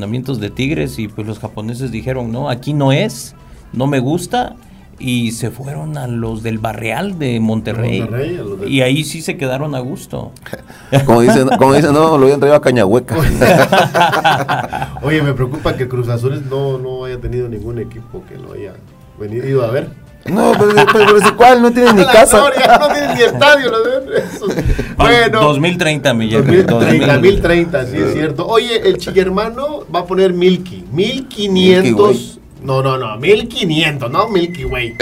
entrenamientos de Tigres y pues los japoneses dijeron, no, aquí no me gusta, y se fueron a los del Barreal de Monterrey, y ahí sí se quedaron a gusto. Como dicen, no, lo habían traído a Cañahueca. Oye, me preocupa que Cruz Azul no haya tenido ningún equipo que lo haya ido a ver. No, pero ese cual no tiene ni casa. Gloria, no tiene ni estadio. Bueno, 2030, Miguel. 2030, sí, es cierto. Oye, el Chillermano va a poner 1500. No, 1500, no Milky Way.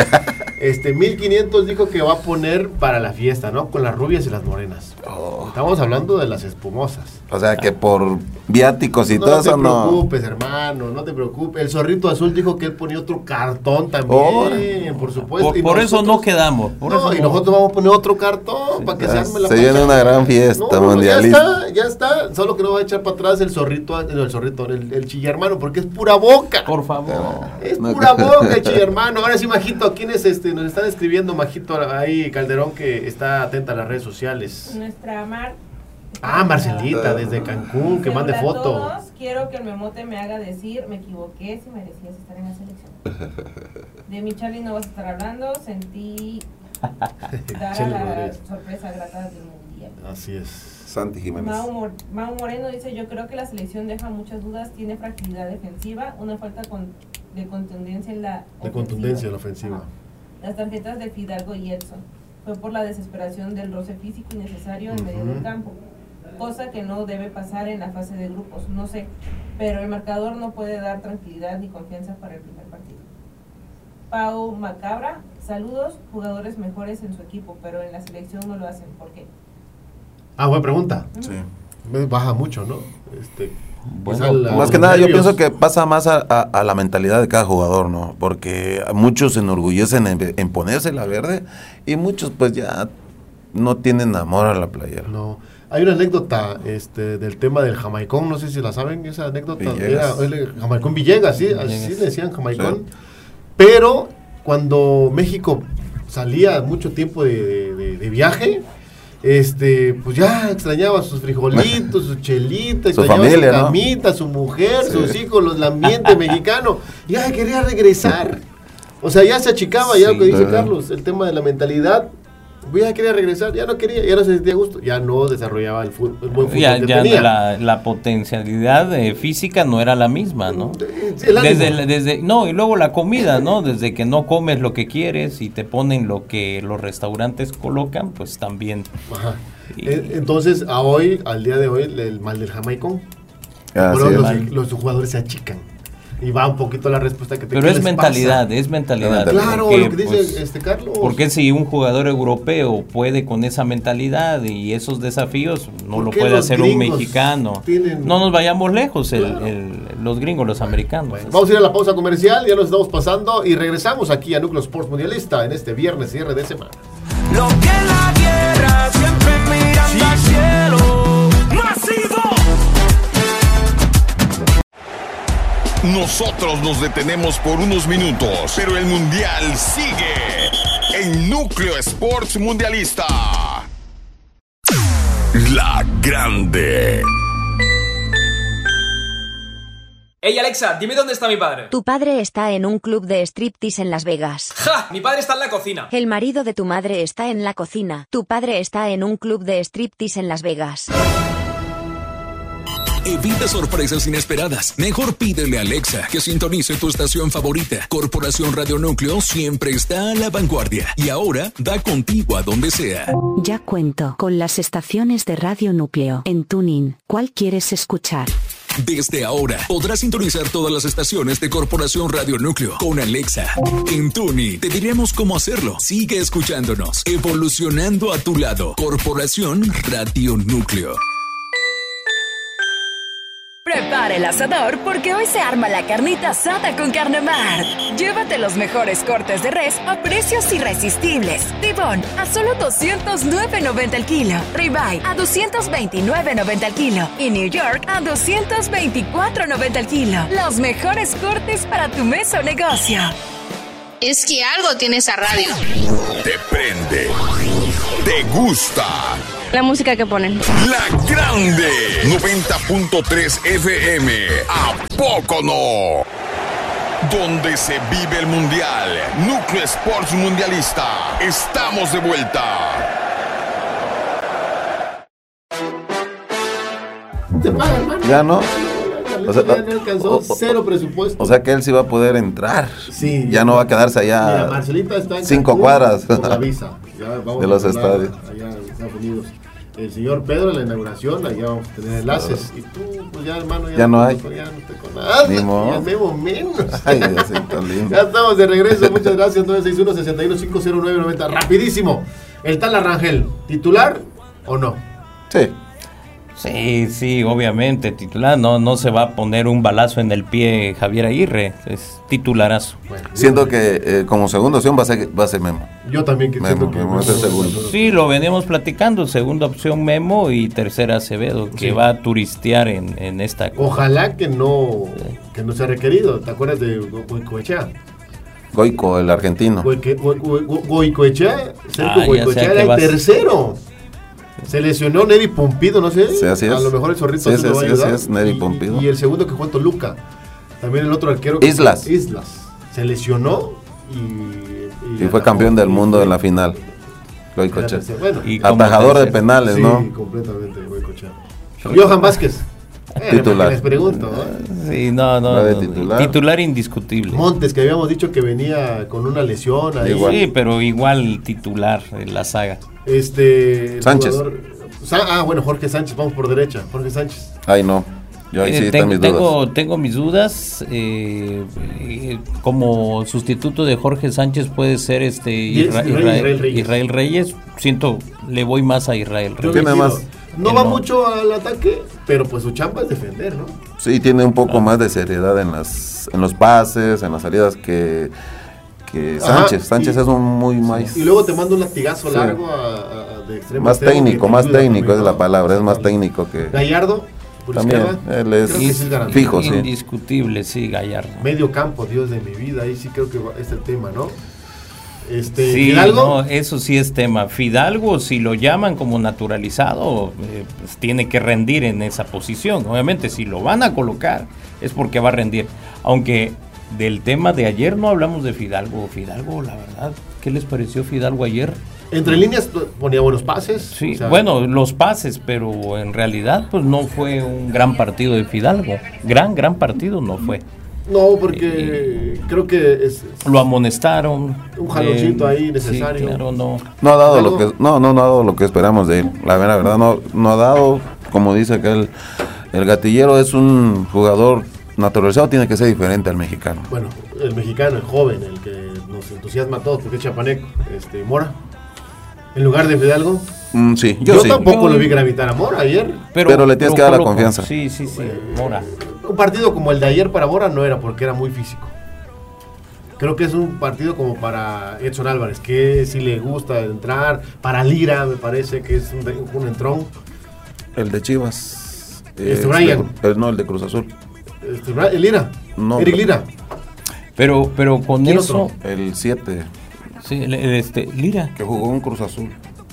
1500 dijo que va a poner para la fiesta, ¿no? Con las rubias y las morenas. Estamos hablando de las espumosas. O sea, que por viáticos y todo eso no. No te preocupes, hermano, no te preocupes. El Zorrito Azul dijo que él ponía otro cartón también, por supuesto. Por eso no quedamos. Y nosotros vamos a poner otro cartón para que se arme la Se viene una gran fiesta mundialista. Ya está. Solo que no va a echar para atrás el Chillermano, porque es pura boca. Por favor. Es pura boca, Chillermano. Ahora sí, Majito, ¿quiénes nos están escribiendo, Majito, ahí, Calderón, que está atenta a las redes sociales? Nuestra Mar. Marcelita, desde Cancún, que mande foto. Todos, quiero que el memote me haga decir, me equivoqué, si merecías estar en la selección. De mi Charlie no vas a estar hablando, sentí dar a la sorpresa grata del mundial. Así es. Santi Jiménez. Mau Moreno dice, yo creo que la selección deja muchas dudas, tiene fragilidad defensiva, una falta de contundencia en la ofensiva. Las tarjetas de Fidalgo y Edson fue por la desesperación del roce físico innecesario en medio del campo, cosa que no debe pasar en la fase de grupos, no sé, pero el marcador no puede dar tranquilidad ni confianza para el primer partido. Pau Macabra, saludos, jugadores mejores en su equipo, pero en la selección no lo hacen, ¿por qué? Buena pregunta. Sí. Baja mucho, ¿no? Bueno, más que nada yo pienso que pasa más a la mentalidad de cada jugador, ¿no? Porque muchos se enorgullecen en ponerse la verde y muchos pues ya no tienen amor a la playera. No. Hay una anécdota del tema del jamaicón, no sé si la saben, esa anécdota. Era Jamaicón Villegas, sí, así le decían jamaicón. Sí. Pero cuando México salía mucho tiempo de viaje, pues ya extrañaba sus frijolitos, su chelita, su extrañaba familia, su camita, ¿no? Su mujer, sí, sus hijos, el ambiente mexicano. Ya quería regresar. O sea, ya se achicaba, ya lo que dice Carlos, el tema de la mentalidad. Ya quería regresar, ya no quería, ya no se sentía gusto, ya no desarrollaba el buen fútbol que tenía. La potencialidad física no era la misma, ¿no? Y luego la comida, ¿no? Desde que no comes lo que quieres y te ponen lo que los restaurantes colocan, pues también. Ajá. Entonces, al día de hoy, el mal del jamaicón. Los jugadores se achican. Y va un poquito la respuesta que te Pero es mentalidad. Claro, porque, lo que dice Carlos. Porque si un jugador europeo puede con esa mentalidad y esos desafíos, no lo puede hacer un mexicano. No nos vayamos lejos, claro. Los gringos, los americanos. Bueno, vamos a ir a la pausa comercial, ya nos estamos pasando y regresamos aquí a Núcleo Sports Mundialista en este viernes cierre de semana. Lo que la tierra siempre mirando al cielo. ¡Masivo! Nosotros nos detenemos por unos minutos, pero el Mundial sigue en Núcleo Sports Mundialista. La Grande. Ey, Alexa, dime dónde está mi padre. Tu padre está en un club de striptease en Las Vegas. ¡Ja! Mi padre está en la cocina. El marido de tu madre está en la cocina. Tu padre está en un club de striptease en Las Vegas. Evita sorpresas inesperadas. Mejor pídele a Alexa que sintonice tu estación favorita. Corporación Radio Núcleo siempre está a la vanguardia y ahora da contigo a donde sea. Ya cuento con las estaciones de Radio Núcleo en TuneIn. ¿Cuál quieres escuchar? Desde ahora podrás sintonizar todas las estaciones de Corporación Radio Núcleo con Alexa. En TuneIn te diremos cómo hacerlo. Sigue escuchándonos, evolucionando a tu lado. Corporación Radio Núcleo. Prepara el asador porque hoy se arma la carnita asada con Carnemart. Llévate los mejores cortes de res a precios irresistibles. Tibón a solo $209.90 el kilo. Ribeye a $229.90 el kilo. Y New York a $224.90 el kilo. Los mejores cortes para tu mesa o negocio. Es que algo tiene esa radio. Te prende, te gusta, La música que ponen. La Grande 90.3 FM. ¿A poco no? Donde se vive el mundial. Núcleo Sports Mundialista. Estamos de vuelta. ¿Te paga, hermano? Ya no. O sea, ya no alcanzó cero presupuesto. O sea que él sí va a poder entrar. Sí. Ya no va a quedarse allá. Mira, Marcelita está en 5 Cancún cuadras con la visa. Ya vamos de los a hablar estadios. Allá en Estados Unidos. El señor Pedro en la inauguración, allá vamos a tener enlaces. Y tú, pues ya hermano, ya no hay. Ya no te con nada. Ni modo. Ya Memo menos. Ay, tan lindo. Ya estamos de regreso. Muchas gracias. 961-61-509-90. Rapidísimo. El tal Arrangel, ¿titular o no? Sí. Sí, obviamente, titular, no se va a poner un balazo en el pie Javier Aguirre, es titularazo. Bueno, siento que como segunda opción va a ser Memo. Yo también siento que Memo va a ser segundo. Sí, lo veníamos platicando, segunda opción Memo y tercera Acevedo, que sí va a turistear en esta. Ojalá que no sea requerido, ¿te acuerdas de Goicoechea? Goico, el argentino. Goicoechea, Sergio Goicoechea era el tercero. Se lesionó Neri Pumpido, no sé. Sí, así es. A lo mejor el zorrito sí, lo va a ayudar. Sí, es Neri Pumpido. Y el segundo que fue Toluca. También el otro arquero. Islas. Se lesionó y fue campeón del mundo en la final. Goicoechea. Bueno, atajador de penales, sí, ¿no? Sí, completamente Goicoechea. Johan Vázquez. Titular. Les pregunto, ¿no? Sí, no. Titular indiscutible. Montes, que habíamos dicho que venía con una lesión ahí. Sí, pero igual titular en la saga. Sánchez. Bueno, Jorge Sánchez, vamos por derecha. Jorge Sánchez. Ay, no. Yo ahí sí están mis dudas. Tengo mis dudas. Como sustituto de Jorge Sánchez puede ser Israel Reyes. Le voy más a Israel Reyes. Tiene más. No va mucho al ataque, pero pues su chamba es defender, ¿no? Sí, tiene un poco más de seriedad en los pases, en las salidas que Sánchez. Sánchez es un muy más. Y luego te manda un latigazo largo de extremo. Más técnico es la palabra, es más técnico que. Gallardo, también, él es fijo, sí. Indiscutible, sí, Gallardo. Medio campo, Dios de mi vida, ahí sí creo que es el tema, ¿no? Sí, Fidalgo. No, eso sí es tema. Fidalgo, si lo llaman como naturalizado, pues tiene que rendir en esa posición. Obviamente, si lo van a colocar, es porque va a rendir. Aunque del tema de ayer no hablamos de Fidalgo. Fidalgo, la verdad, ¿qué les pareció Fidalgo ayer? Entre líneas ponía buenos pases. Sí, bueno, los pases, pero en realidad pues no fue un gran partido de Fidalgo. Gran partido no fue. No, porque creo que lo amonestaron. Un jaloncito ahí necesario. Sí, claro, no ha dado no ha dado lo que esperamos de él. La verdad no ha dado, como dice aquel, el gatillero es un jugador naturalizado, tiene que ser diferente al mexicano. Bueno, el mexicano, el joven, el que nos entusiasma a todos, porque es chapaneco, Mora. En lugar de Fidalgo. Sí, yo tampoco lo vi gravitar a Mora ayer. Pero le tienes que dar la confianza. Sí, Mora. Un partido como el de ayer para Mora no era porque era muy físico. Creo que es un partido como para Edson Álvarez, que sí le gusta entrar. Para Lira, me parece que es un entrón. El de Chivas. Brian. No, el de Cruz Azul. El Lira. No, Eric Lira. Pero con eso. Otro? El 7. Sí, Lira. Que jugó un Cruz Azul.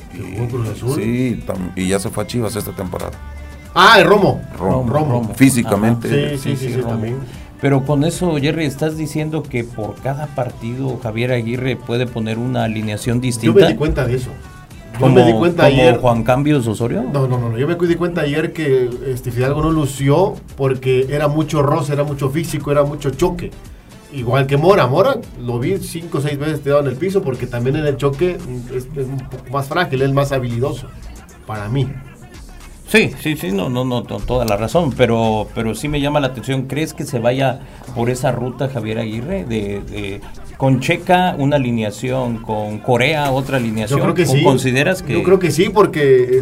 Sí, y ya se fue a Chivas esta temporada. El Romo. Físicamente. Sí, también. Pero con eso, Jerry, estás diciendo que por cada partido Javier Aguirre puede poner una alineación distinta. Yo me di cuenta de eso. Me di cuenta ayer. ¿Juan Cambios Osorio? No. Yo me di cuenta ayer que Fidalgo no lució porque era mucho roce, era mucho físico, era mucho choque. Igual que Mora lo vi 5 o 6 veces tirado en el piso porque también en el choque es un poco más frágil, es más habilidoso, para mí. Sí, no, toda la razón, pero sí me llama la atención. ¿Crees que se vaya por esa ruta Javier Aguirre? Con Checa una alineación, con Corea otra alineación. Yo creo que sí. ¿Consideras que...? Yo creo que sí, porque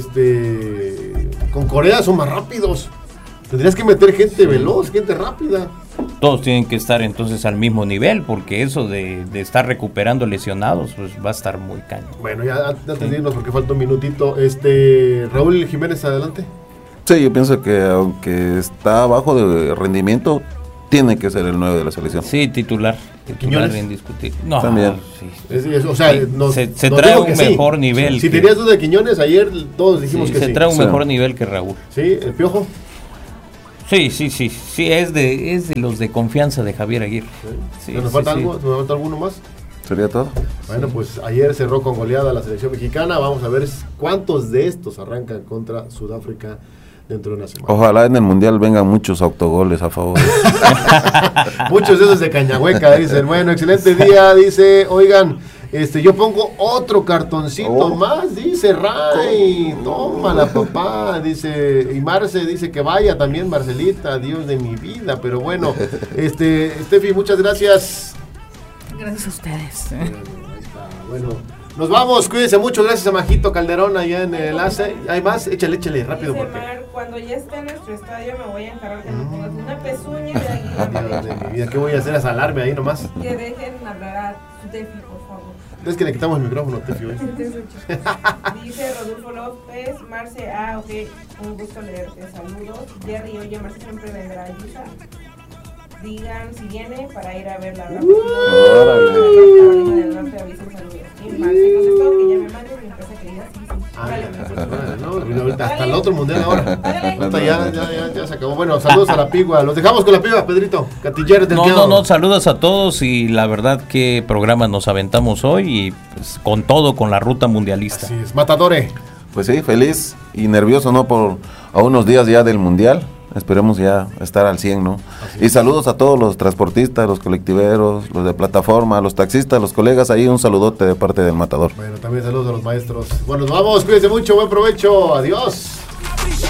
con Corea son más rápidos. Tendrías que meter gente veloz, gente rápida. Todos tienen que estar entonces al mismo nivel, porque eso de estar recuperando lesionados, pues va a estar muy caño. Bueno, ya antes de irnos, porque falta un minutito, Raúl Jiménez, adelante. Sí, yo pienso que aunque está bajo de rendimiento, tiene que ser el 9 de la selección. Sí, titular Quiñones. indiscutible. No, También. sí. O sea, se trae un mejor nivel. Si tenías duda de Quiñones, ayer todos dijimos que sí. Se trae un mejor nivel que Raúl. Sí, el Piojo. Sí, es de los de confianza de Javier Aguirre. Sí, ¿Nos falta algo? ¿Nos falta alguno más? ¿Sería todo? Bueno, pues ayer cerró con goleada la selección mexicana. Vamos a ver cuántos de estos arrancan contra Sudáfrica dentro de una semana. Ojalá en el Mundial vengan muchos autogoles a favor. Muchos de esos de Cañahueca, dicen. Bueno, excelente día, dice. Oigan, yo pongo otro cartoncito más, dice Ray. Tómala, papá, dice. Y Marce dice que vaya también, Marcelita, Dios de mi vida. Pero bueno, Steffi, muchas gracias. Gracias a ustedes. Ahí está. Bueno, nos vamos, cuídense mucho, gracias a Majito Calderón allá en el enlace. ¿Hay más? Échale rápido. Dice Porque... Mar, cuando ya esté en nuestro estadio me voy a encargar que me pongas una pezuña de águila. Dios de mi vida, ¿qué voy a hacer? ¿A salarme ahí nomás? Que dejen hablar a Tefi, por favor. Es que le quitamos el micrófono, Tefi. Dice Rodolfo López, Marce, ok, un gusto leerte, saludos. Jerry, oye, Marce siempre vendrá a Utah. Digan si viene para ir a ver la Carolina del Norte, avisen saludos. Y Marce contestó que ya me mande mi empresa querida. Hasta el otro mundial ahora. Ya se acabó. Bueno, saludos a la Pigua. Los dejamos con la Pigua, Pedrito. Catilleres del No, saludos a todos y la verdad que programa nos aventamos hoy y pues, con todo, con la ruta mundialista. Así es, Matadore. Pues sí, feliz y nervioso, ¿no? A unos días ya del mundial. Esperemos ya estar al 100, ¿no? Y saludos a todos los transportistas, los colectiveros, los de plataforma, los taxistas, los colegas, ahí un saludote de parte del Matador. Bueno, también saludos a los maestros. Bueno, nos vamos, cuídense mucho, buen provecho, adiós.